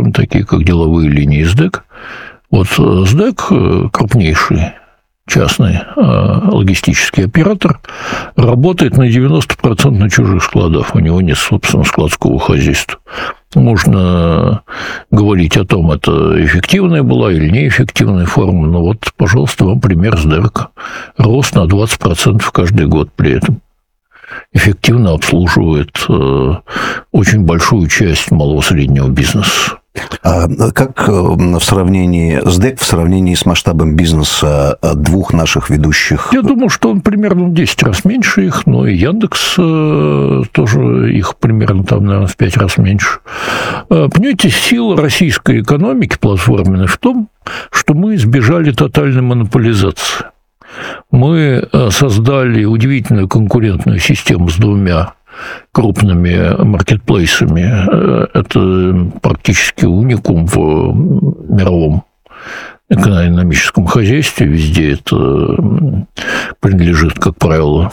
такие как деловые линии СДЭК. Вот СДЭК, крупнейший частный логистический оператор, работает на 90% на чужих складах. У него нет, собственно, складского хозяйства. Можно говорить о том, это эффективная была или неэффективная форма, но вот, пожалуйста, вам пример СДЭКа. Рост на 20% каждый год при этом. Эффективно обслуживает очень большую часть малого и среднего бизнеса. А как в сравнении СДЭК, в сравнении с масштабом бизнеса двух наших ведущих? Я думаю, что он примерно в 10 раз меньше их, но и Яндекс тоже их примерно там, наверное, в 5 раз меньше. Понимаете, сила российской экономики платформенной в том, что мы избежали тотальной монополизации. Мы создали удивительную конкурентную систему с двумя крупными маркетплейсами. Это практически уникум в мировом экономическом хозяйстве. Везде это принадлежит, как правило,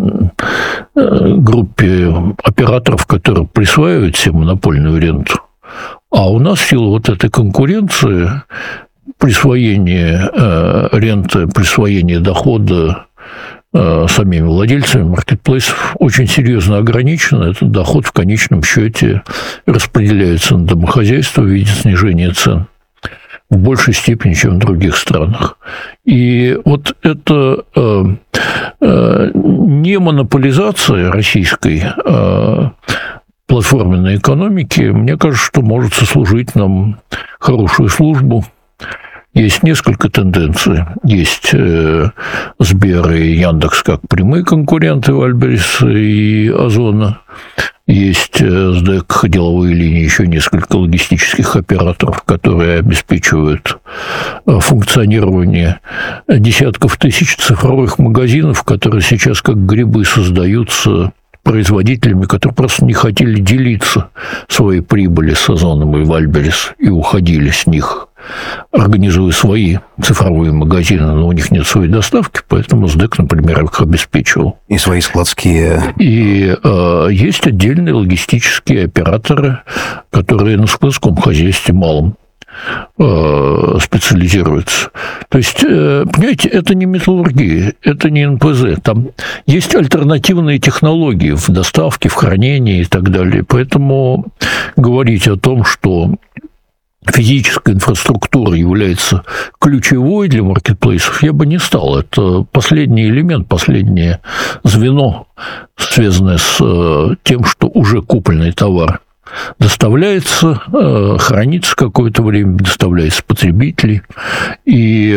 группе операторов, которые присваивают себе монопольную ренту. А у нас в силу вот этой конкуренции присвоение ренты, присвоение дохода самими владельцами маркетплейсов очень серьезно ограничено. Этот доход в конечном счете распределяется на домохозяйство в виде снижения цен в большей степени, чем в других странах. И вот эта не монополизация российской платформенной экономики, мне кажется, что может сослужить нам хорошую службу. Есть несколько тенденций. Есть Сбер и Яндекс как прямые конкуренты Вайлдберриса и Озона. Есть СДЭК, деловые линии, еще несколько логистических операторов, которые обеспечивают функционирование десятков тысяч цифровых магазинов, которые сейчас как грибы создаются производителями, которые просто не хотели делиться своей прибылью с Озоном и Вайлдберрис и уходили с них, организуя свои цифровые магазины, но у них нет своей доставки, поэтому СДЭК, например, их обеспечивал. И свои складские... И есть отдельные логистические операторы, которые на складском хозяйстве малом специализируются. То есть, понимаете, это не металлургия, это не НПЗ. Там есть альтернативные технологии в доставке, в хранении и так далее. Поэтому говорить о том, что физическая инфраструктура является ключевой для маркетплейсов, я бы не стал. Это последний элемент, последнее звено, связанное с тем, что уже купленный товар доставляется, хранится какое-то время, доставляется потребителей. И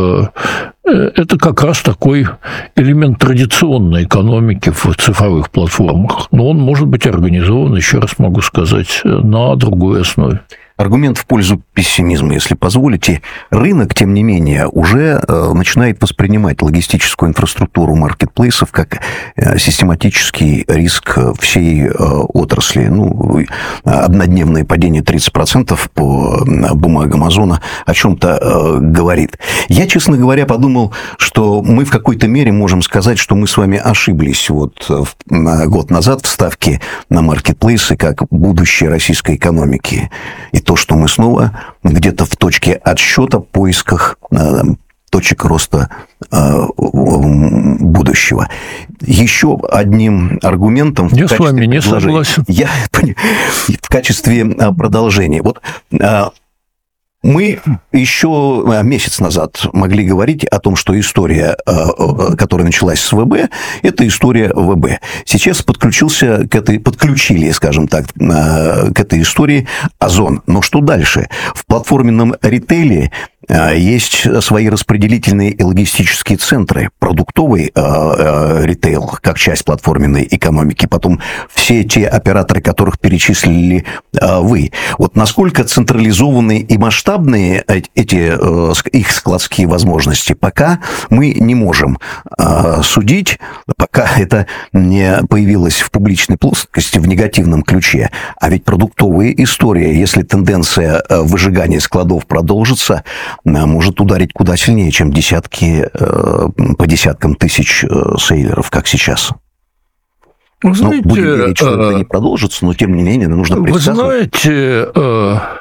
это как раз такой элемент традиционной экономики в цифровых платформах. Но он может быть организован, еще раз могу сказать, на другой основе. Аргумент в пользу пессимизма, если позволите. Рынок, тем не менее, уже начинает воспринимать логистическую инфраструктуру маркетплейсов как систематический риск всей отрасли. Ну, однодневное падение 30% по бумагам Озона о чем-то говорит. Я, честно говоря, подумал, что мы в какой-то мере можем сказать, что мы с вами ошиблись вот год назад в ставке на маркетплейсы как будущее российской экономики. И то, что мы снова где-то в точке отсчета, поисках точек роста будущего. Еще одним аргументом... Я с вами не согласен. В качестве продолжения. Вот мы еще месяц назад могли говорить о том, что история, которая началась с ВБ, это история ВБ. Сейчас подключили, скажем так, к этой истории Озон. Но что дальше? В платформенном ритейле есть свои распределительные и логистические центры, продуктовый ритейл, как часть платформенной экономики, потом все те операторы, которых перечислили вы. Вот насколько централизованные и масштабные эти их складские возможности, пока мы не можем судить, пока это не появилось в публичной плоскости в негативном ключе. А ведь продуктовая история, если тенденция выжигания складов продолжится, может ударить куда сильнее, чем по десяткам тысяч сейлеров, как сейчас. Вы знаете, будем верить, что это не продолжится, но тем не менее нужно предсказывать. Вы знаете,